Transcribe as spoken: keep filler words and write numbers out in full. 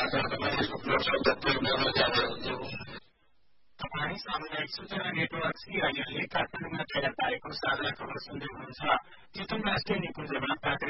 तपाईँ सामुदायिक सूचना नेटवर्क सीआईएनले काठमाडौँमा तयार पारेको साझा खबर सुन्दै हुनुहुन्छ। चितवन राष्ट्रिय निकुञ्जमा